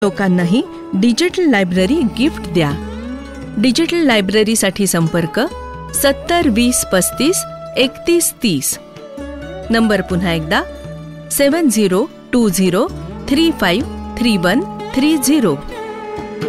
लोकांनाही digital library gift द्या. Digital लायब्ररीसाठी संपर्क 70 20 35 31 30. नंबर पुन्हा एकदा 7020353130.